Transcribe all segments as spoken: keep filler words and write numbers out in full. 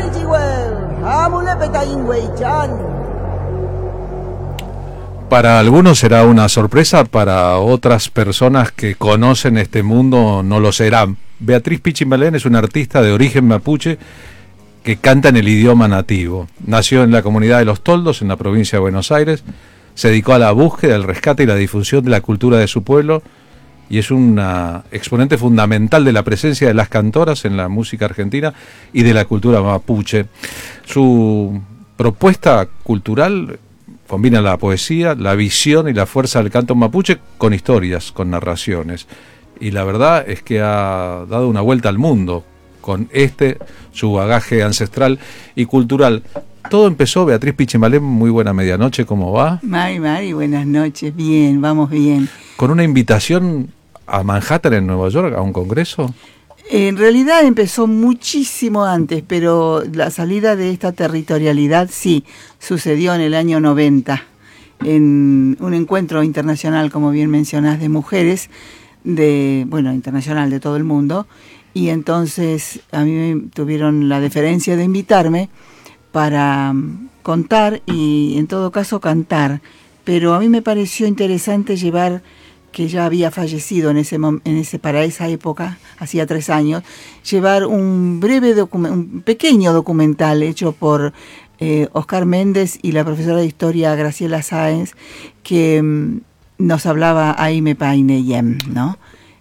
Para algunos será una sorpresa, para otras personas que conocen este mundo no lo serán. Beatriz Pichimalén es una artista de origen mapuche que canta en el idioma nativo. Nació en la comunidad de Los Toldos, en la provincia de Buenos Aires. Se dedicó a la búsqueda, el rescate y la difusión de la cultura de su pueblo y es una exponente fundamental de la presencia de las cantoras en la música argentina y de la cultura mapuche. Su propuesta cultural combina la poesía, la visión y la fuerza del canto mapuche con historias, con narraciones. Y la verdad es que ha dado una vuelta al mundo con este, su bagaje ancestral y cultural. Todo empezó, Beatriz Pichimalén, muy buena medianoche, ¿cómo va? Mari, Mari, buenas noches, bien, vamos bien. Con una invitación a Manhattan, en Nueva York, a un congreso. En realidad empezó muchísimo antes, pero la salida de esta territorialidad sí, sucedió en el año noventa, en un encuentro internacional, como bien mencionás, de mujeres, de bueno, internacional de todo el mundo, y entonces a mí me tuvieron la deferencia de invitarme para contar y en todo caso cantar, pero a mí me pareció interesante llevar, que ya había fallecido en ese, en ese para esa época, hacía tres años, llevar un breve docu- un pequeño documental hecho por eh, Oscar Méndez y la profesora de historia Graciela Sáenz, que mm, nos hablaba Aime Paine Yem, ¿no?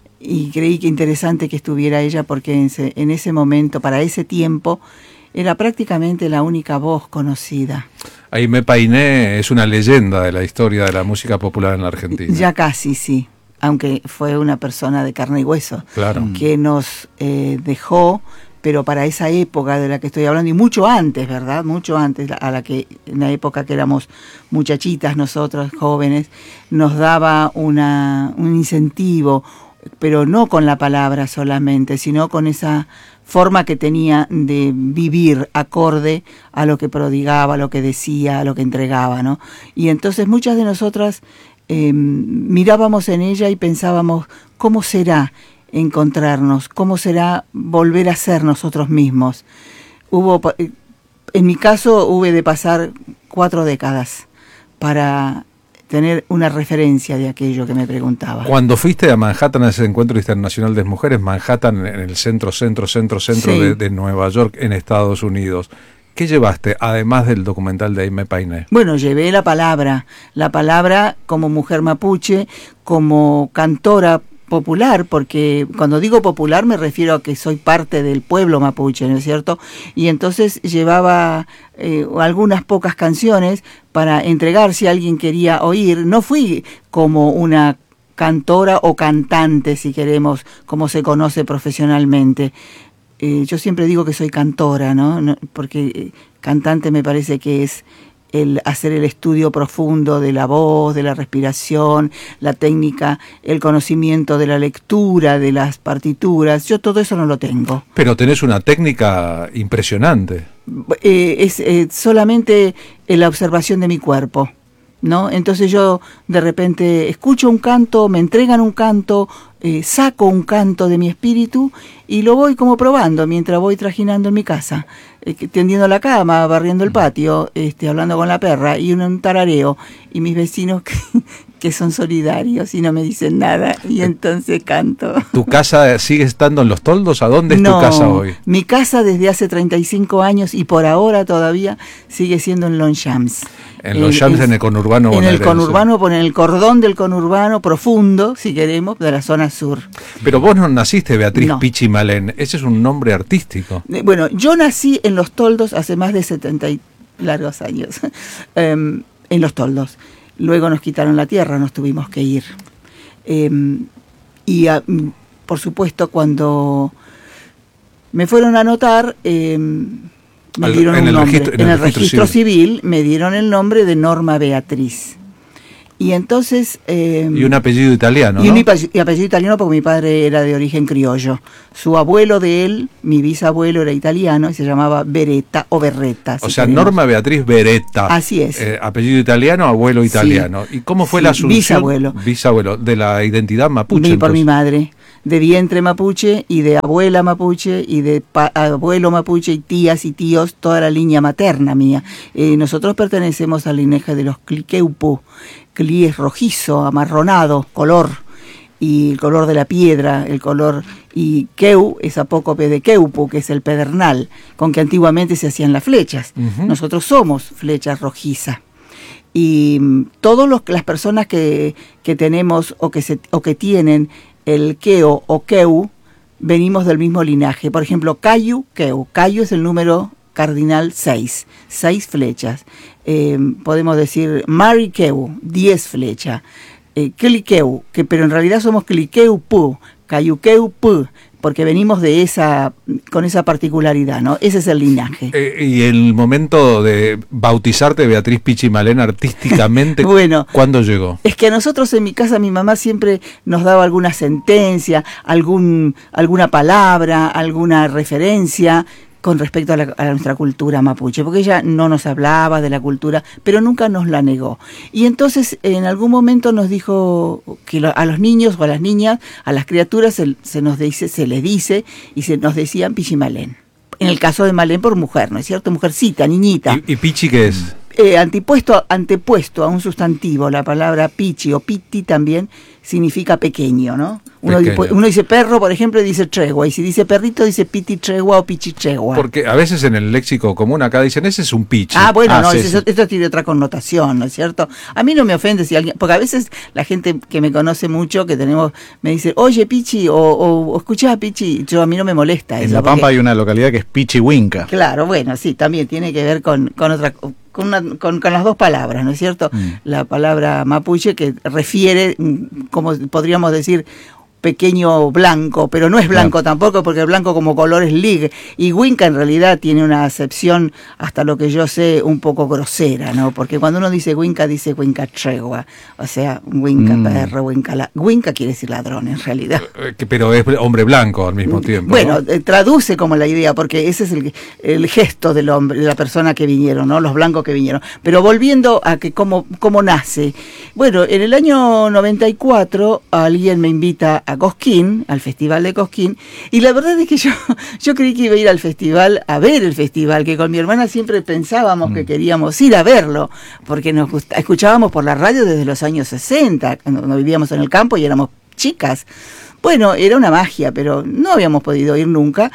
Y creí que interesante que estuviera ella porque en ese, en ese momento, para ese tiempo, era prácticamente la única voz conocida. Aime Paine es una leyenda de la historia de la música popular en la Argentina. Ya casi, sí, aunque fue una persona de carne y hueso, claro, que nos eh, dejó, pero para esa época de la que estoy hablando, y mucho antes, ¿verdad? Mucho antes, a la que en la época que éramos muchachitas nosotros, jóvenes, nos daba una, un incentivo, pero no con la palabra solamente, sino con esa forma que tenía de vivir acorde a lo que prodigaba, a lo que decía, a lo que entregaba, ¿no? Y entonces muchas de nosotras eh, mirábamos en ella y pensábamos, ¿cómo será encontrarnos? ¿Cómo será volver a ser nosotros mismos? Hubo, en mi caso, hube de pasar cuatro décadas para tener una referencia de aquello que me preguntaba. Cuando fuiste a Manhattan, a ese encuentro internacional de mujeres, Manhattan en el centro, centro, centro, centro sí. de, de Nueva York, en Estados Unidos, ¿qué llevaste, además del documental de Aime Paine? Bueno, llevé la palabra, la palabra como mujer mapuche, como cantora popular, porque cuando digo popular me refiero a que soy parte del pueblo mapuche, ¿no es cierto? Y entonces llevaba eh, algunas pocas canciones para entregar si alguien quería oír. No fui como una cantora o cantante, si queremos, como se conoce profesionalmente. Eh, yo siempre digo que soy cantora, ¿no? no porque eh, cantante me parece que es el hacer el estudio profundo de la voz, de la respiración, la técnica, el conocimiento de la lectura, de las partituras. Yo todo eso no lo tengo. Pero tenés una técnica impresionante. Eh, es eh, solamente la observación de mi cuerpo, ¿no? Entonces yo de repente escucho un canto, me entregan un canto, eh, saco un canto de mi espíritu y lo voy como probando mientras voy trajinando en mi casa, eh, tendiendo la cama, barriendo el patio, este, hablando con la perra y un, un tarareo y mis vecinos que, que son solidarios y no me dicen nada y entonces canto. ¿Tu casa sigue estando en Los Toldos? ¿A dónde es no, tu casa hoy? Mi casa desde hace treinta y cinco años y por ahora todavía sigue siendo en Longchamps. En Longchamps, en el conurbano bonaerense. En el conurbano, en el cordón del conurbano profundo, si queremos, de la zona sur. Pero vos no naciste Beatriz no. Pichimalén, ese es un nombre artístico. Bueno, yo nací en Los Toldos hace más de setenta y largos años, um, en Los Toldos. Luego nos quitaron la tierra, nos tuvimos que ir. Um, y uh, por supuesto cuando me fueron a anotar... Um, Me dieron en, un el nombre. Registro, en, en el, el registro, registro civil. civil me dieron el nombre de Norma Beatriz. Y entonces... Eh, y un apellido italiano, y ¿no? un apellido, apellido italiano porque mi padre era de origen criollo. Su abuelo de él, mi bisabuelo, era italiano y se llamaba Beretta o Berretta. Si o sea, queremos. Norma Beatriz Beretta. Así es. Eh, apellido italiano, abuelo italiano. Sí. ¿Y cómo fue sí, la asunción? Bisabuelo. Bisabuelo, de la identidad mapuche. Mi, por mi madre. de vientre mapuche y de abuela mapuche y de pa abuelo mapuche y tías y tíos, toda la línea materna mía. Eh, nosotros pertenecemos al linaje de los Cliqueupu. Cli es rojizo, amarronado, color, y el color de la piedra, el color, y Queu es apócope de Queupu, que es el pedernal, con que antiguamente se hacían las flechas. Uh-huh. Nosotros somos flechas rojiza. Y todas las personas que, que tenemos o que, se, o que tienen el Queo o Queu, venimos del mismo linaje. Por ejemplo, Cayu, Queu. Cayu es el número cardinal seis, seis flechas. Eh, podemos decir Mari Queu, diez flechas. Eh, Cliqueu, que pero en realidad somos Cliqueupu, Cayuqueupu, porque venimos de esa, con esa particularidad, ¿no? Ese es el linaje. Eh, y el momento de bautizarte, Beatriz Pichimalén, artísticamente, bueno, ¿cuándo llegó? Es que a nosotros en mi casa mi mamá siempre nos daba alguna sentencia, algún, alguna palabra, alguna referencia con respecto a, la, a nuestra cultura mapuche, porque ella no nos hablaba de la cultura, pero nunca nos la negó. Y entonces en algún momento nos dijo que lo, a los niños o a las niñas, a las criaturas se, se nos dice, se les dice y se nos decían Pichimalén. En el caso de Malén por mujer, ¿no es cierto? Mujercita, niñita. ¿Y, y Pichi qué es? Eh, antepuesto, antepuesto a un sustantivo, la palabra pichi o piti también significa pequeño, ¿no? Uno, Pequeño. uno dice perro, por ejemplo, y dice tregua, y si dice perrito, dice piti tregua o pichi tregua. Porque a veces en el léxico común acá dicen, ese es un pichi. Ah, bueno, ah, no, sí, eso, sí. esto tiene otra connotación, ¿no es cierto? A mí no me ofende si alguien, porque a veces la gente que me conoce mucho, que tenemos, me dice, oye, pichi, o, o, o escuchá, pichi, yo a mí no me molesta eso. En La Pampa porque, hay una localidad que es Pichihuinca. Claro, bueno, sí, también tiene que ver con, con otra Con, una, con, con las dos palabras, ¿no es cierto? Mm. La palabra mapuche que refiere, como podríamos decir, pequeño blanco, pero no es blanco claro. tampoco, porque el blanco como color es lig. Y Huinca en realidad tiene una acepción, hasta lo que yo sé, un poco grosera, ¿no? Porque cuando uno dice Huinca, dice Huinca tregua. O sea, Huinca mm. perro, Huinca... La... Huinca quiere decir ladrón, en realidad. Pero es hombre blanco al mismo tiempo. Bueno, ¿no? eh, traduce como la idea, porque ese es el, el gesto del hombre, de la persona que vinieron, ¿no? Los blancos que vinieron. Pero volviendo a que cómo, cómo nace. Bueno, en el año noventa y cuatro alguien me invita a Cosquín, al Festival de Cosquín, y la verdad es que yo, yo creí que iba a ir al festival, a ver el festival, que con mi hermana siempre pensábamos mm. que queríamos ir a verlo, porque nos gusta, escuchábamos por la radio desde los años sesenta, cuando vivíamos en el campo y éramos chicas. Bueno, era una magia, pero no habíamos podido ir nunca.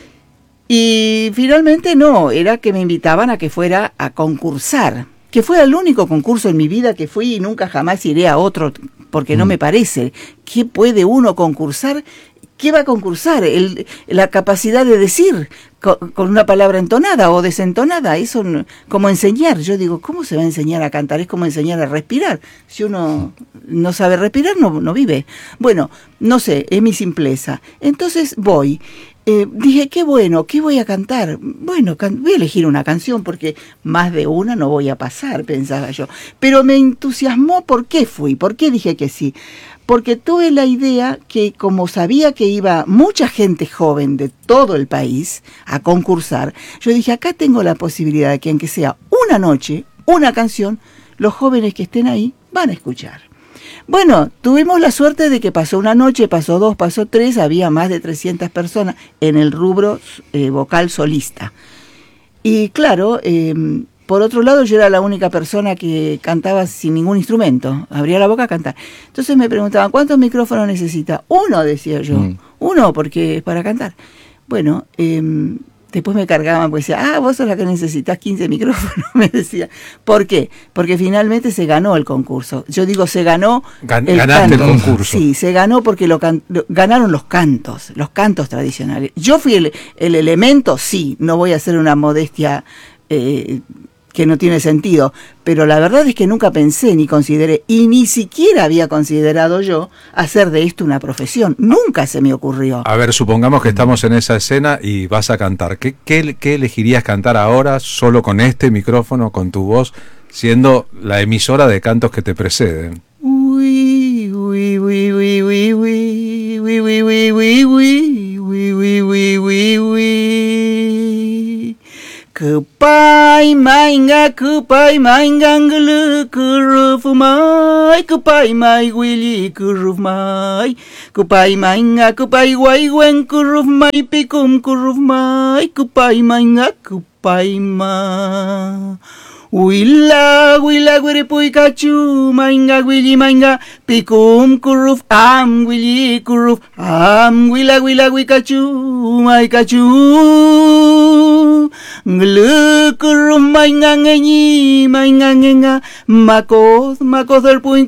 Y finalmente no, era que me invitaban a que fuera a concursar, que fue el único concurso en mi vida que fui y nunca jamás iré a otro, porque no me parece. ¿Qué puede uno concursar? ¿Qué va a concursar? El, la capacidad de decir con, con una palabra entonada o desentonada. Eso no, como enseñar. Yo digo, ¿cómo se va a enseñar a cantar? Es como enseñar a respirar. Si uno no sabe respirar, no, no vive. Bueno, no sé, es mi simpleza. Entonces voy. Eh, dije, qué bueno, ¿qué voy a cantar? Bueno, can- voy a elegir una canción porque más de una no voy a pasar, pensaba yo. Pero me entusiasmó, ¿por qué fui? ¿Por qué dije que sí? Porque tuve la idea que como sabía que iba mucha gente joven de todo el país a concursar, yo dije, acá tengo la posibilidad de que aunque sea una noche, una canción, los jóvenes que estén ahí van a escuchar. Bueno, tuvimos la suerte de que pasó una noche, pasó dos, pasó tres, había más de trescientas personas en el rubro eh, vocal solista. Y claro, eh, por otro lado yo era la única persona que cantaba sin ningún instrumento, abría la boca a cantar. Entonces me preguntaban, ¿cuántos micrófonos necesita? Uno, decía yo, mm. uno, porque es para cantar. Bueno, eh, después me cargaban, pues decía, ah, vos sos la que necesitas quince micrófonos, me decía. ¿Por qué? Porque finalmente se ganó el concurso. Yo digo, se ganó Gan- el Ganaste canto. el concurso. Sí, se ganó porque lo, can- lo ganaron los cantos, los cantos tradicionales. Yo fui el, el elemento, sí, no voy a hacer una modestia eh, que no tiene sentido, pero la verdad es que nunca pensé ni consideré, y ni siquiera había considerado yo hacer de esto una profesión. Nunca se me ocurrió. A ver, supongamos que estamos en esa escena y vas a cantar. ¿Qué, qué, qué elegirías cantar ahora solo con este micrófono, con tu voz, siendo la emisora de cantos que te preceden? Uy, uy, uy, uy, uy, uy, uy, uy, uy, uy, uy, uy, uy, uy, uy, uy. Kupai mainga kupai mainga ngulu kuruf mai kupai mai wili kuruf mai kupai mainga kupai wai wen kuruf mai pikum kuruf mai kupai mainga kupai ma Willa willa gwiripui kachu mainga gwili mainga pikum kuruf am gwili kuruf am willa willa wikachu mai kachu nglu kuruf mainga ngenyi mainga ngenga makoth makoth erpui